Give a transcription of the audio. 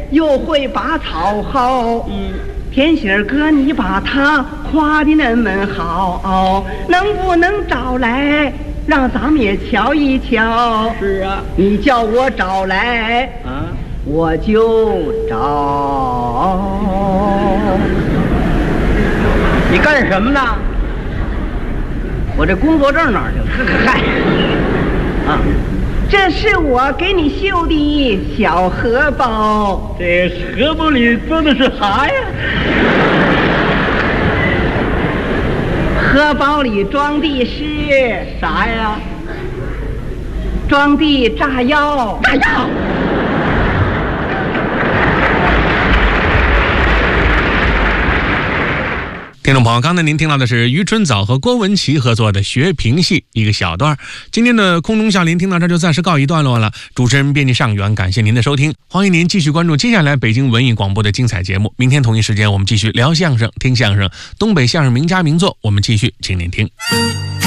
又会拔草蒿。天心儿哥，你把他夸的那么好，能不能找来让咱们也瞧一瞧？ 是啊， 你叫我找来啊， 我就找。 你干什么呢？ 我这工作证哪儿去了？嗨，啊，这是我给你绣的小荷包。 这荷包里装的是啥呀？ 荷包里装的是啥呀？ 装的炸药。 炸药。 听众朋友，刚才您听到的是于春藻和郭文琪合作的学评戏一个小段。今天的空中笑林听到这就暂时告一段落了。主持人编辑尚远，感谢您的收听，欢迎您继续关注接下来北京文艺广播的精彩节目。明天同一时间我们继续聊相声、听相声，东北相声名家名作，我们继续请您听。